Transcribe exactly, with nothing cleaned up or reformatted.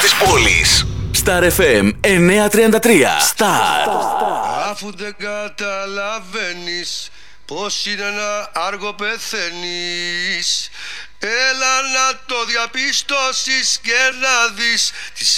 της πόλης. Star εφ εμ εννιακόσια τριάντα τρία. Star. Αφού δεν καταλαβαίνεις πως είναι να άργο πεθαίνεις, έλα να το διαπιστώσεις και να δεις τις